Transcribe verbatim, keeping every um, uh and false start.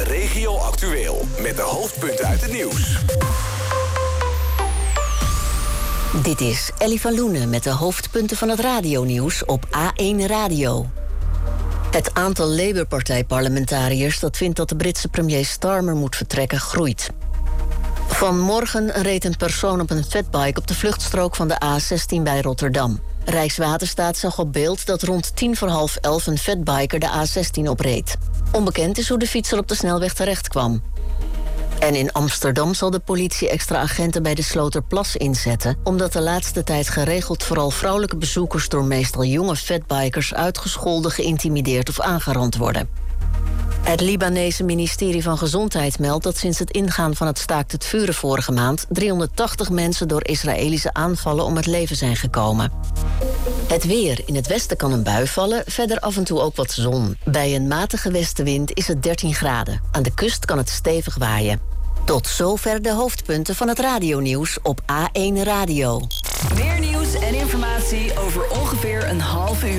Regio Actueel. Met de hoofdpunten uit het nieuws. Dit is Ellie van Loenen met de hoofdpunten van het radionieuws op A één Radio. Het aantal Labour-partij-parlementariërs dat vindt dat de Britse premier Starmer moet vertrekken groeit. Vanmorgen reed een persoon op een fatbike op de vluchtstrook van de A zestien bij Rotterdam. Rijkswaterstaat zag op beeld dat rond tien voor half elf een fatbiker de A zestien opreed. Onbekend is hoe de fietser op de snelweg terecht kwam. En in Amsterdam zal de politie extra agenten bij de Sloterplas inzetten, omdat de laatste tijd geregeld vooral vrouwelijke bezoekers door meestal jonge fatbikers uitgescholden, geïntimideerd of aangerand worden. Het Libanese ministerie van Gezondheid meldt dat sinds het ingaan van het staakt het vuren vorige maand driehonderdtachtig mensen door Israëlische aanvallen om het leven zijn gekomen. Het weer. In het westen kan een bui vallen, verder af en toe ook wat zon. Bij een matige westenwind is het dertien graden. Aan de kust kan het stevig waaien. Tot zover de hoofdpunten van het radionieuws op A één Radio. Meer nieuws en informatie over ongeveer een half uur.